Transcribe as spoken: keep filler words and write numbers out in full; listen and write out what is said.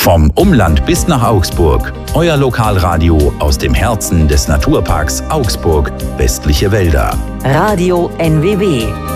Vom Umland bis nach Augsburg. Euer Lokalradio aus dem Herzen des Naturparks Augsburg, Westliche Wälder. Radio N W W.